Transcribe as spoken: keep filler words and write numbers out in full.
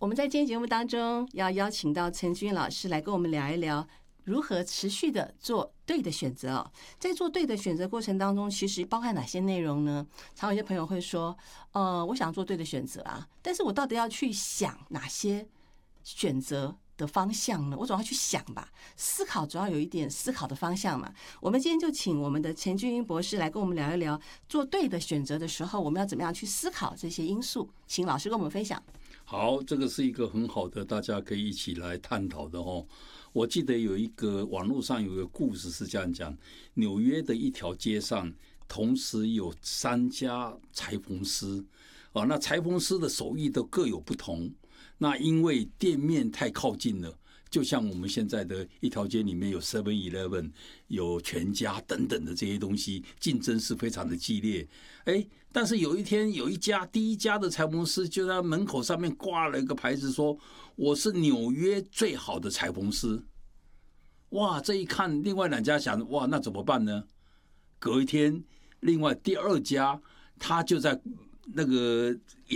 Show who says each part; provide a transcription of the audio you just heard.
Speaker 1: 我们在今天节目当中要邀请到陈君老师来跟我们聊一聊如何持续的做对的选择哦。在做对的选择过程当中，其实包含哪些内容呢？常有些朋友会说，呃，我想做对的选择啊，但是我到底要去想哪些选择的方向呢？我总要去想吧，思考总要有一点思考的方向嘛。我们今天就请我们的陈俊英博士来跟我们聊一聊，做对的选择的时候，我们要怎么样去思考这些因素？请老师跟我们分享。
Speaker 2: 好，这个是一个很好的，大家可以一起来探讨的哦。我记得有一个网络上有一个故事是这样讲：纽约的一条街上，同时有三家裁缝师啊，那裁缝师的手艺都各有不同。那因为店面太靠近了，就像我们现在的一条街里面有 seven eleven 有全家等等的这些东西，竞争是非常的激烈。哎，但是有一天有一家第一家的裁缝师就在门口上面挂了一个牌子说，我是纽约最好的裁缝师。哇，这一看另外两家想，哇，那怎么办呢？隔一天另外第二家他就在那个